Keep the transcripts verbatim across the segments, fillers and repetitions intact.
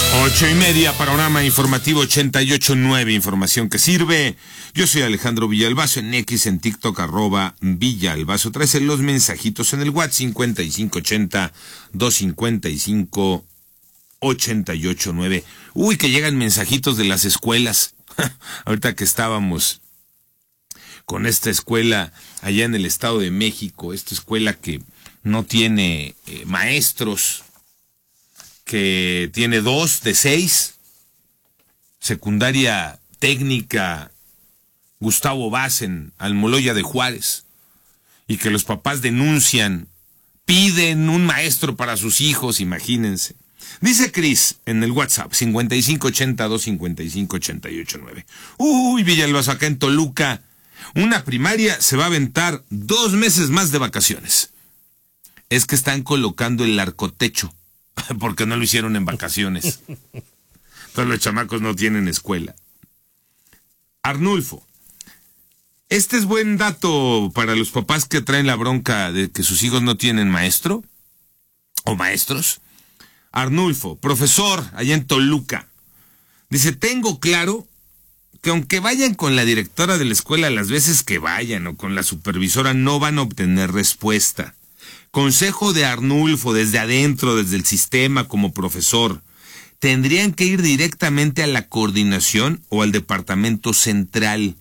Ocho y media, panorama informativo ochenta y ocho nueve, información que sirve. Yo soy Alejandro Villalbazo, en X, en TikTok, arroba Villalbazo. Traes los mensajitos en el WhatsApp cincuenta y cinco ochenta, doscientos cincuenta y cinco, ochenta y ocho nueve. Uy, que llegan mensajitos de las escuelas. Ahorita que estábamos con esta escuela allá en el Estado de México, esta escuela que no tiene eh, maestros, que tiene dos de seis, secundaria técnica Gustavo Vaz en Almoloya de Juárez, y que los papás denuncian, piden un maestro para sus hijos, imagínense. Dice Cris en el WhatsApp cincuenta y cinco ochenta, doscientos cincuenta y cinco, ochenta y ocho nueve. Uy, Villalbazo, acá en Toluca, una primaria se va a aventar dos meses más de vacaciones. Es que están colocando el arcotecho, porque no lo hicieron en vacaciones. Todos los chamacos no tienen escuela. Arnulfo, este es buen dato para los papás que traen la bronca de que sus hijos no tienen maestro o maestros. Arnulfo, profesor allá en Toluca, dice, tengo claro que aunque vayan con la directora de la escuela las veces que vayan o con la supervisora, no van a obtener respuesta. Consejo de Arnulfo, desde adentro, desde el sistema, como profesor, tendrían que ir directamente a la coordinación o al departamento central,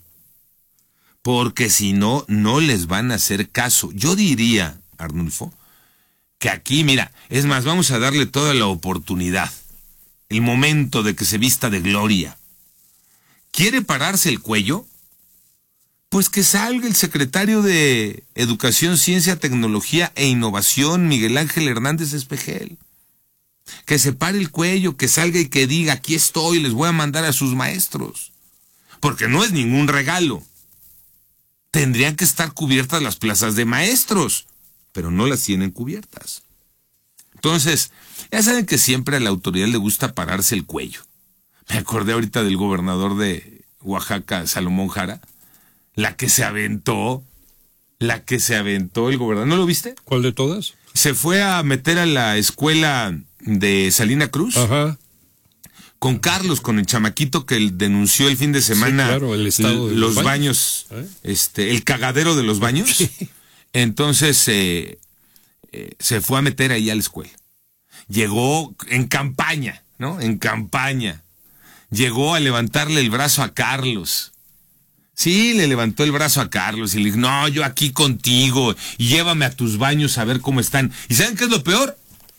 porque si no, no les van a hacer caso. Yo diría, Arnulfo, que aquí, mira, es más, vamos a darle toda la oportunidad, el momento de que se vista de gloria. ¿Quiere pararse el cuello? Pues que salga el secretario de Educación, Ciencia, Tecnología e Innovación, Miguel Ángel Hernández Espejel. Que se pare el cuello, que salga y que diga, aquí estoy, les voy a mandar a sus maestros. Porque no es ningún regalo. Tendrían que estar cubiertas las plazas de maestros, pero no las tienen cubiertas. Entonces, ya saben que siempre a la autoridad le gusta pararse el cuello. Me acordé ahorita del gobernador de Oaxaca, Salomón Jara, la que se aventó, la que se aventó el gobernador. ¿No lo viste? ¿Cuál de todas? Se fue a meter a la escuela de Salina Cruz. Ajá. Con Carlos, con el chamaquito que denunció el fin de semana, sí, claro, el estado de los los baños, baños ¿eh? este, el cagadero de los baños. Sí. Entonces eh, eh, se fue a meter ahí a la escuela. Llegó en campaña, ¿no? En campaña. Llegó a levantarle el brazo a Carlos. Sí, le levantó el brazo a Carlos y le dijo, no, yo aquí contigo, y llévame a tus baños a ver cómo están. ¿Y saben qué es lo peor?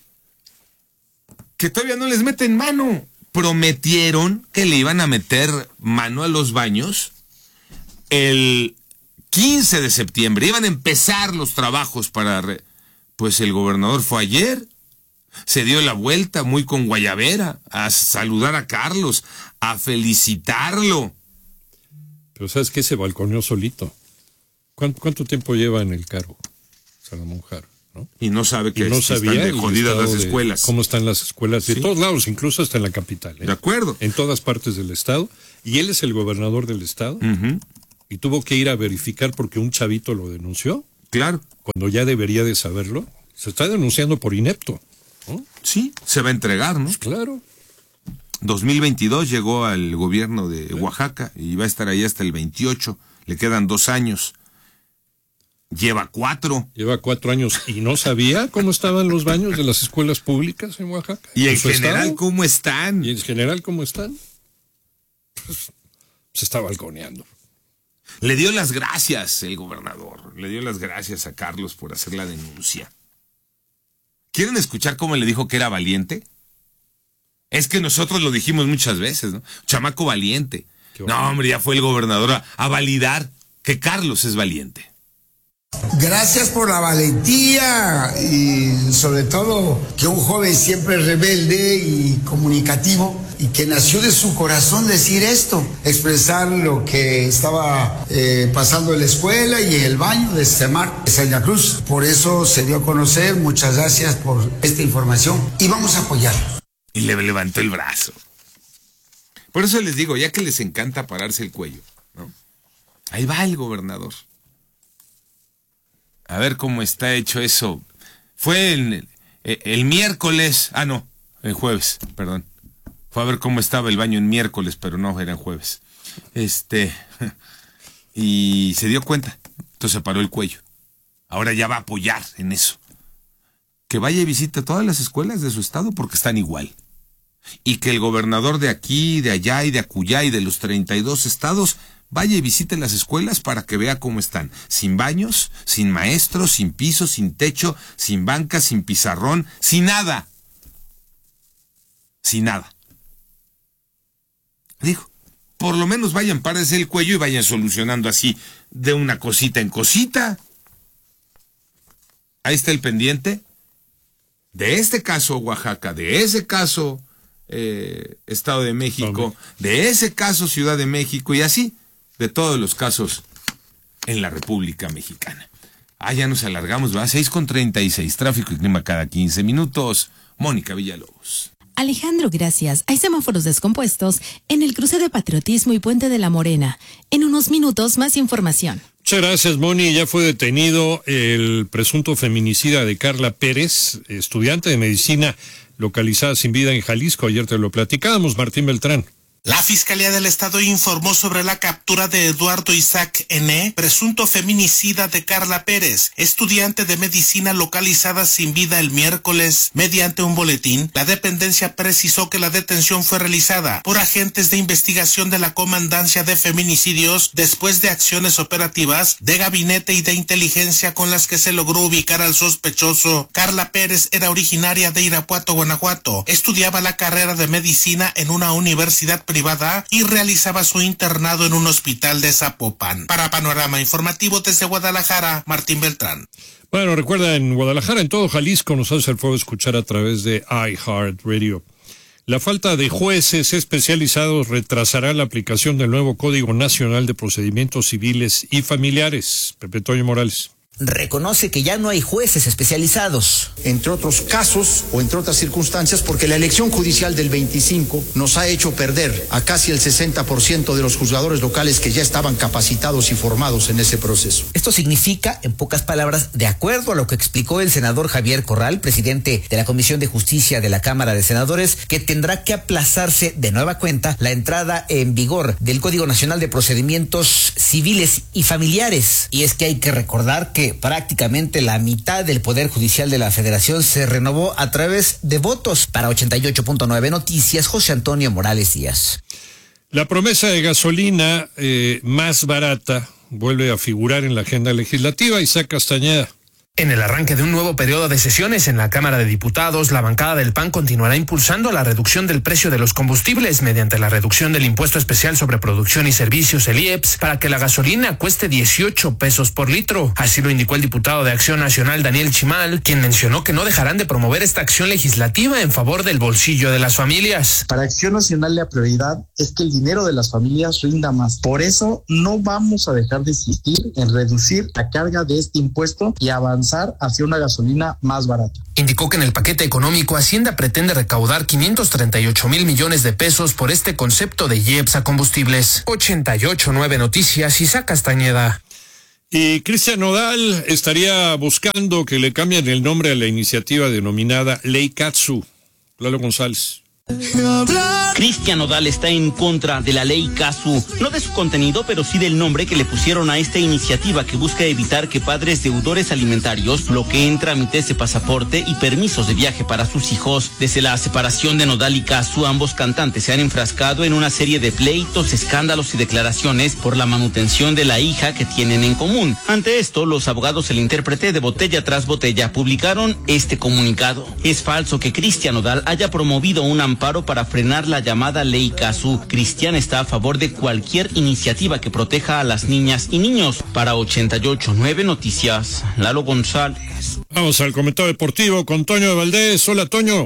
Que todavía no les meten mano. Prometieron que le iban a meter mano a los baños el quince de septiembre. Iban a empezar los trabajos para... Re... Pues el gobernador fue ayer, se dio la vuelta muy con guayabera a saludar a Carlos, a felicitarlo. Pero ¿sabes qué? Se balconeó solito. ¿Cuánto, cuánto tiempo lleva en el cargo Salomón Jara? ¿No? Y no sabe que no están sabía de jodidas las escuelas. Cómo están las escuelas de sí. todos lados, incluso hasta en la capital. ¿eh? De acuerdo. En todas partes del estado. Y él es el gobernador del estado. Uh-huh. Y tuvo que ir a verificar porque un chavito lo denunció. Claro. Cuando ya debería de saberlo. Se está denunciando por inepto. ¿no? Sí, se va a entregar, ¿no? Pues claro. dos mil veintidós llegó al gobierno de Oaxaca y va a estar ahí hasta el veintiocho. Le quedan dos años. Lleva cuatro. Lleva cuatro años y no sabía cómo estaban los baños de las escuelas públicas en Oaxaca. ¿Y en su general estado? cómo están? ¿Y en general cómo están? Pues se está balconeando. Le dio las gracias el gobernador. Le dio las gracias a Carlos por hacer la denuncia. ¿Quieren escuchar cómo le dijo que era valiente? Es que nosotros lo dijimos muchas veces, ¿no? Chamaco valiente. No, hombre, ya fue el gobernador a, a validar que Carlos es valiente. Gracias por la valentía y sobre todo que un joven siempre rebelde y comunicativo y que nació de su corazón decir esto, expresar lo que estaba eh, pasando en la escuela y en el baño de Semar de Salina Cruz. Por eso se dio a conocer, muchas gracias por esta información y vamos a apoyarlo. Y le levantó el brazo. Por eso les digo, ya que les encanta pararse el cuello, ¿no? Ahí va el gobernador. A ver cómo está hecho eso. Fue el, el, el miércoles, ah no, el jueves, perdón. Fue a ver cómo estaba el baño en miércoles, pero no, era en jueves. Este, y se dio cuenta, entonces se paró el cuello. Ahora ya va a apoyar en eso. Que vaya y visite todas las escuelas de su estado porque están igual. Y que el gobernador de aquí, de allá y de acullá y de los treinta y dos estados vaya y visite las escuelas para que vea cómo están. Sin baños, sin maestros, sin piso, sin techo, sin banca, sin pizarrón, sin nada. Sin nada. Digo, por lo menos vayan, párense el cuello y vayan solucionando así de una cosita en cosita. Ahí está el pendiente. De este caso, Oaxaca, de ese caso, eh, Estado de México, de ese caso, Ciudad de México, y así, de todos los casos en la República Mexicana. Ah, ya nos alargamos, ¿va? seis con treinta y seis, tráfico y clima cada quince minutos. Mónica Villalobos. Alejandro, gracias. Hay semáforos descompuestos en el cruce de Patriotismo y Puente de la Morena. En unos minutos, más información. Muchas gracias, Moni. Ya fue detenido el presunto feminicida de Carla Pérez, estudiante de medicina localizada sin vida en Jalisco. Ayer te lo platicábamos, Martín Beltrán. La Fiscalía del Estado informó sobre la captura de Eduardo Isaac N., presunto feminicida de Carla Pérez, estudiante de medicina localizada sin vida el miércoles. Mediante un boletín, la dependencia precisó que la detención fue realizada por agentes de investigación de la Comandancia de Feminicidios después de acciones operativas de gabinete y de inteligencia con las que se logró ubicar al sospechoso. Carla Pérez era originaria de Irapuato, Guanajuato, estudiaba la carrera de medicina en una universidad privada y realizaba su internado en un hospital de Zapopan. Para Panorama Informativo desde Guadalajara, Martín Beltrán. Bueno, recuerda, en Guadalajara, en todo Jalisco, nos hace el favor de escuchar a través de iHeartRadio. La falta de jueces especializados retrasará la aplicación del nuevo Código Nacional de Procedimientos Civiles y Familiares. Pepe Toño Morales. Reconoce que ya no hay jueces especializados. Entre otros casos o entre otras circunstancias, porque la elección judicial del veinticinco nos ha hecho perder a casi el sesenta por ciento de los juzgadores locales que ya estaban capacitados y formados en ese proceso. Esto significa, en pocas palabras, de acuerdo a lo que explicó el senador Javier Corral, presidente de la Comisión de Justicia de la Cámara de Senadores, que tendrá que aplazarse de nueva cuenta la entrada en vigor del Código Nacional de Procedimientos Civiles y Familiares. Y es que hay que recordar que prácticamente la mitad del Poder Judicial de la Federación se renovó a través de votos. Para ochenta y ocho punto nueve Noticias, José Antonio Morales Díaz. La promesa de gasolina eh, más barata vuelve a figurar en la agenda legislativa. Isaac Castañeda. En el arranque de un nuevo periodo de sesiones en la Cámara de Diputados, la bancada del P A N continuará impulsando la reducción del precio de los combustibles mediante la reducción del impuesto especial sobre producción y servicios, el I E P S, para que la gasolina cueste dieciocho pesos por litro. Así lo indicó el diputado de Acción Nacional, Daniel Chimal, quien mencionó que no dejarán de promover esta acción legislativa en favor del bolsillo de las familias. Para Acción Nacional la prioridad es que el dinero de las familias rinda más. Por eso no vamos a dejar de insistir en reducir la carga de este impuesto y avanzar hacia una gasolina más barata. Indicó que en el paquete económico Hacienda pretende recaudar quinientos treinta y ocho mil millones de pesos por este concepto de I E P S a combustibles. ochenta y ocho punto nueve Noticias, Isaac Castañeda. Y Cristian Nodal estaría buscando que le cambien el nombre a la iniciativa denominada Ley Katsu. Lalo González. Cristian Nodal está en contra de la ley Katsu, no de su contenido, pero sí del nombre que le pusieron a esta iniciativa que busca evitar que padres deudores alimentarios bloqueen trámites de pasaporte y permisos de viaje para sus hijos. Desde la separación de Nodal y Katsu, ambos cantantes se han enfrascado en una serie de pleitos, escándalos y declaraciones por la manutención de la hija que tienen en común. Ante esto, los abogados del intérprete de Botella tras Botella publicaron este comunicado. Es falso que Cristian Nodal haya promovido un amparo para frenar la llamada ley Katsu. Cristian está a favor de cualquier iniciativa que proteja a las niñas y niños. Para ochenta y ocho punto nueve Noticias, Lalo González. Vamos al comentario deportivo con Toño de Valdés. Hola, Toño.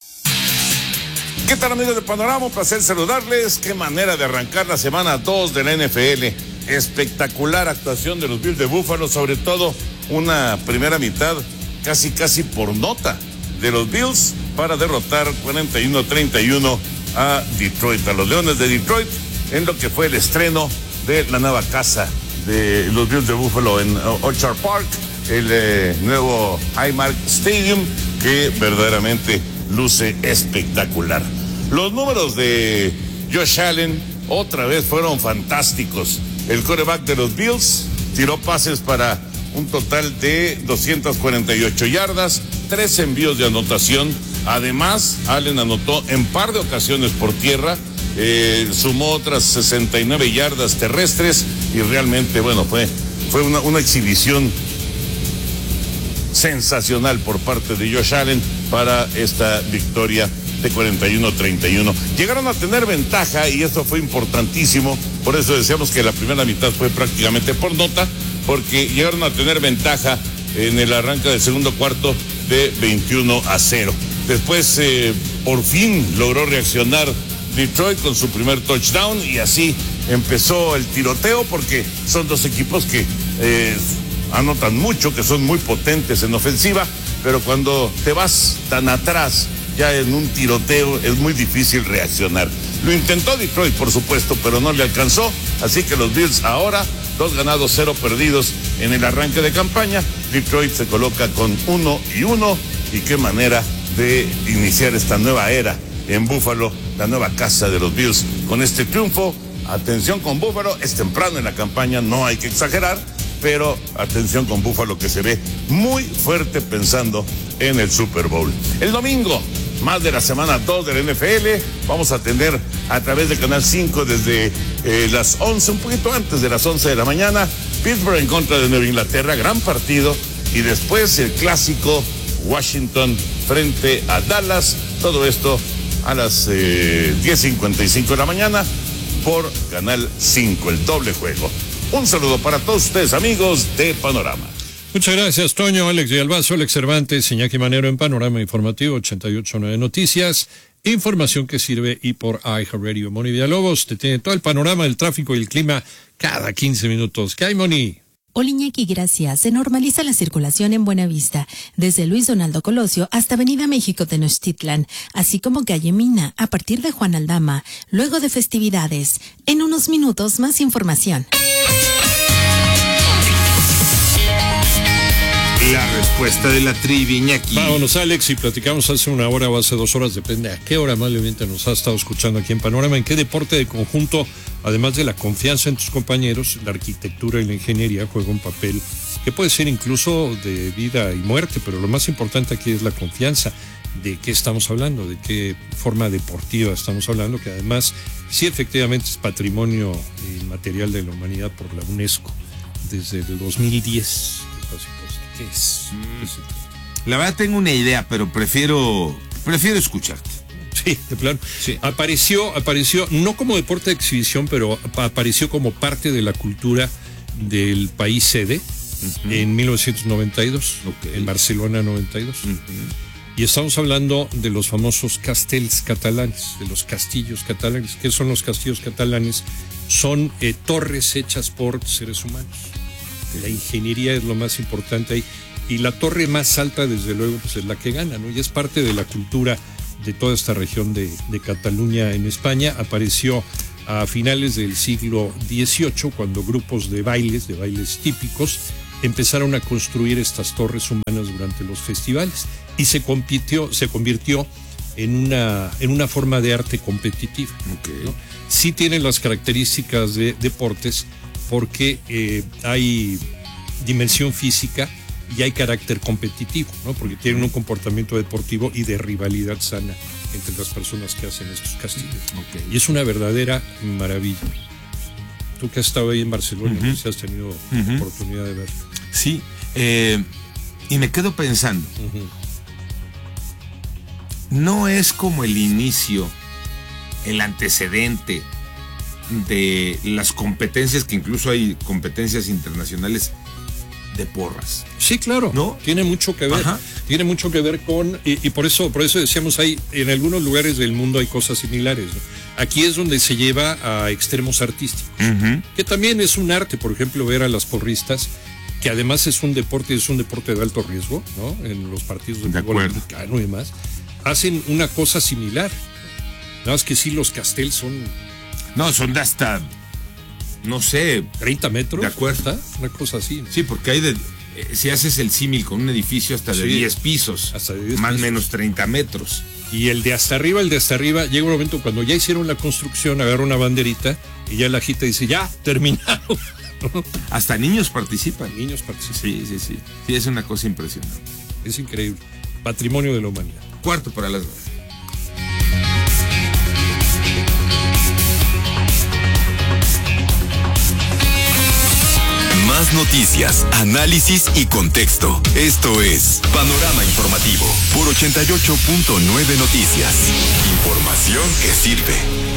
¿Qué tal, amigos de Panorama? Un placer saludarles. Qué manera de arrancar la semana dos de la N F L. Espectacular actuación de los Bills de Buffalo, sobre todo una primera mitad casi casi por nota de los Bills para derrotar cuarenta y uno a treinta y uno a Detroit, a los Leones de Detroit, en lo que fue el estreno de la nueva casa de los Bills de Buffalo en Orchard Park, el eh, nuevo Highmark Stadium, que verdaderamente luce espectacular. Los números de Josh Allen otra vez fueron fantásticos. El quarterback de los Bills tiró pases para un total de doscientas cuarenta y ocho yardas, tres envíos de anotación. Además, Allen anotó en par de ocasiones por tierra, eh, sumó otras sesenta y nueve yardas terrestres y realmente, bueno, fue, fue una, una exhibición sensacional por parte de Josh Allen para esta victoria de cuarenta y uno a treinta y uno. Llegaron a tener ventaja y esto fue importantísimo, por eso decíamos que la primera mitad fue prácticamente por nota, porque llegaron a tener ventaja en el arranque del segundo cuarto de veintiuno a cero. Después, eh, por fin logró reaccionar Detroit con su primer touchdown y así empezó el tiroteo, porque son dos equipos que eh, anotan mucho, que son muy potentes en ofensiva, pero cuando te vas tan atrás ya en un tiroteo es muy difícil reaccionar. Lo intentó Detroit, por supuesto, pero no le alcanzó, así que los Bills ahora, dos ganados, cero perdidos en el arranque de campaña. Detroit se coloca con uno y uno, y qué manera de iniciar esta nueva era en Buffalo, la nueva casa de los Bills, con este triunfo. Atención con Buffalo, es temprano en la campaña, no hay que exagerar, pero atención con Buffalo, que se ve muy fuerte pensando en el Super Bowl. El domingo, más de la semana dos de la N F L, vamos a atender a través del Canal cinco desde eh, las once, un poquito antes de las once de la mañana, Pittsburgh en contra de Nueva Inglaterra, gran partido, y después el clásico Washington frente a Dallas, todo esto a las eh, diez cincuenta y cinco de la mañana por Canal cinco, el doble juego. Un saludo para todos ustedes, amigos de Panorama. Muchas gracias, Toño, Alex de Albazo, Alex Cervantes, Iñaki Manero en Panorama Informativo ochenta y ocho punto nueve Noticias. Información que sirve y por iHeartRadio. Moni Villalobos te tiene todo el panorama del tráfico y el clima cada quince minutos. ¿Qué hay, Moni? Hola, Iñaki, gracias. Se normaliza la circulación en Buenavista, desde Luis Donaldo Colosio hasta Avenida México Tenochtitlan, así como calle Mina, a partir de Juan Aldama, luego de festividades. En unos minutos, más información. La respuesta de la trivia, Iñaki. Vámonos, Alex, y platicamos hace una hora o hace dos horas, depende a qué hora amablemente nos ha estado escuchando aquí en Panorama, en qué deporte de conjunto, además de la confianza en tus compañeros, la arquitectura y la ingeniería juega un papel que puede ser incluso de vida y muerte, pero lo más importante aquí es la confianza. ¿De qué estamos hablando? ¿De qué forma deportiva estamos hablando? Que además, sí, efectivamente es patrimonio inmaterial de la humanidad por la UNESCO desde el dos mil diez. ¿Qué es? Mm. La verdad tengo una idea, pero prefiero prefiero escucharte. Sí, de plano. Sí. Apareció, apareció no como deporte de exhibición, pero apareció como parte de la cultura del país sede uh-huh. en mil novecientos noventa y dos, okay. en Barcelona noventa y dos. Uh-huh. Y estamos hablando de los famosos castells catalanes, de los castillos catalanes. ¿Qué son los castillos catalanes? Son eh, torres hechas por seres humanos. La ingeniería es lo más importante ahí. Y la torre más alta, desde luego, pues es la que gana, ¿no? Y es parte de la cultura de toda esta región de, de Cataluña en España. Apareció a finales del siglo dieciocho, cuando grupos de bailes, de bailes típicos, empezaron a construir estas torres humanas durante los festivales. Y se compitió, se convirtió en una, en una forma de arte competitiva. Okay. ¿no? Sí tiene las características de deportes, porque eh, hay dimensión física y hay carácter competitivo, ¿no? Porque tienen un comportamiento deportivo y de rivalidad sana entre las personas que hacen estos castillos. Okay. Y es una verdadera maravilla. Tú que has estado ahí en Barcelona, uh-huh. si has tenido uh-huh. oportunidad de verlo. Sí, eh, y me quedo pensando, uh-huh. no es como el inicio, el antecedente de las competencias, que incluso hay competencias internacionales de porras. Sí, claro, ¿no? Tiene mucho que ver, Ajá. tiene mucho que ver con, y, y por eso, por eso decíamos, ahí en algunos lugares del mundo hay cosas similares, ¿no? Aquí es donde se lleva a extremos artísticos, uh-huh. que también es un arte, por ejemplo, ver a las porristas, que además es un deporte, es un deporte de alto riesgo, ¿no? En los partidos de, de fútbol americano y demás, hacen una cosa similar. Nada más que sí, los castells son... No, son de hasta, no sé... ¿treinta metros? ¿De acuerdo? Una cosa así, ¿no? Sí, porque hay de... Eh, si haces el símil con un edificio hasta de sí, diez pisos, hasta de diez más o menos treinta metros. Y el de hasta arriba, el de hasta arriba, llega un momento cuando ya hicieron la construcción, agarra una banderita y ya la agita y dice, ya, terminaron. Hasta niños participan. Niños participan. Sí, sí, sí. Sí, es una cosa impresionante. Es increíble. Patrimonio de la humanidad. Cuarto para las nueve. Más noticias, análisis y contexto. Esto es Panorama Informativo por ochenta y ocho punto nueve Noticias. Información que sirve.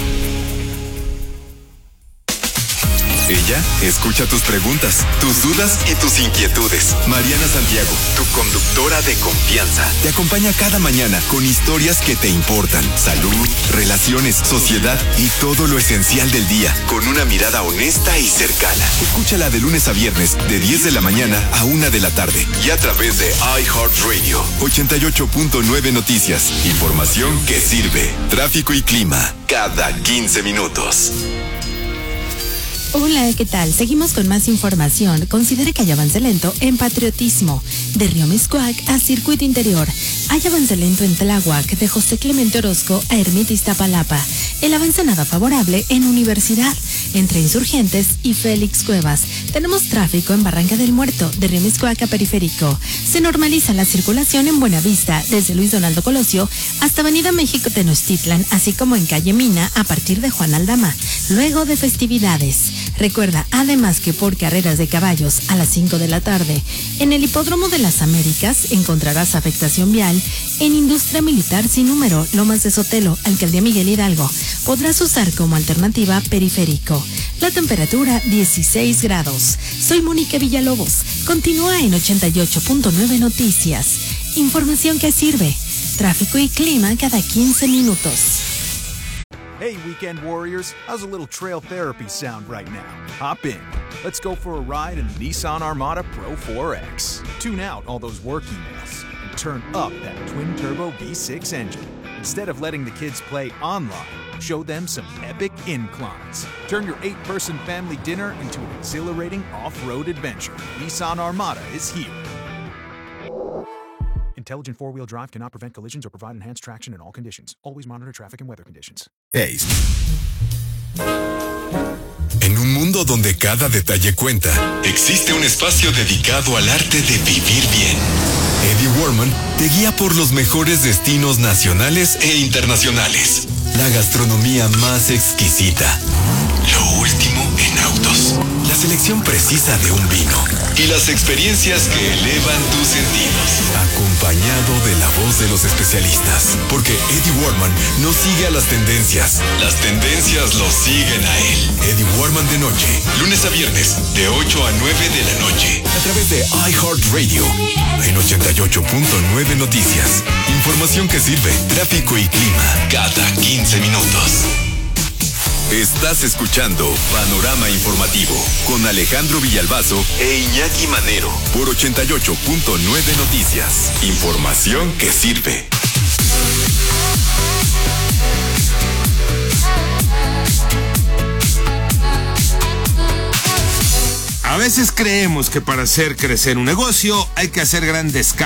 Ella escucha tus preguntas, tus dudas y tus inquietudes. Mariana Santiago, tu conductora de confianza, te acompaña cada mañana con historias que te importan. Salud, relaciones, sociedad y todo lo esencial del día, con una mirada honesta y cercana. Escúchala de lunes a viernes, de diez de la mañana a una de la tarde. Y a través de iHeartRadio, ochenta y ocho punto nueve Noticias. Información que sirve. Tráfico y clima, cada quince minutos. Hola, ¿qué tal? Seguimos con más información. Considere que hay avance lento en patriotismo. De Río Miscuac a Circuito Interior. Hay avance lento en Tláhuac, de José Clemente Orozco a Ermita Iztapalapa. El avance nada favorable en Universidad, entre Insurgentes y Félix Cuevas. Tenemos tráfico en Barranca del Muerto, de Río Miscuac a Periférico. Se normaliza la circulación en Buenavista, desde Luis Donaldo Colosio hasta Avenida México Tenochtitlan, así como en Calle Mina a partir de Juan Aldama, luego de festividades. Recuerda además que por carreras de caballos a las cinco de la tarde, en el Hipódromo de las Américas encontrarás afectación vial. En Industria Militar Sin Número, Lomas de Sotelo, Alcaldía Miguel Hidalgo, podrás usar como alternativa Periférico. La temperatura dieciséis grados. Soy Mónica Villalobos. Continúa en ochenta y ocho punto nueve Noticias. Información que sirve. Tráfico y clima cada quince minutos. Hey, Weekend Warriors, how's a little trail therapy sound right now? Hop in. Let's go for a ride in the Nissan Armada Pro four X. Tune out all those work emails and turn up that twin-turbo V six engine. Instead of letting the kids play online, show them some epic inclines. Turn your eight-person family dinner into an exhilarating off-road adventure. Nissan Armada is here. Intelligent four-wheel drive cannot prevent collisions or provide enhanced traction in all conditions. Always monitor traffic and weather conditions. seis. En un mundo donde cada detalle cuenta, existe un espacio dedicado al arte de vivir bien. Eddie Warman te guía por los mejores destinos nacionales e internacionales. La gastronomía más exquisita. Lo último en autos. La selección precisa de un vino. Y las experiencias que elevan tus sentidos. Acompañado de la voz de los especialistas. Porque Eddie Warman no sigue a las tendencias. Las tendencias lo siguen a él. Eddie Warman de noche. Lunes a viernes, de ocho a nueve de la noche. A través de iHeartRadio. En ochenta y ocho punto nueve Noticias. Información que sirve. Tráfico y clima. Cada quince minutos. Estás escuchando Panorama Informativo con Alejandro Villalbazo e Iñaki Manero por ochenta y ocho punto nueve Noticias. Información que sirve. A veces creemos que para hacer crecer un negocio hay que hacer grandes cambios.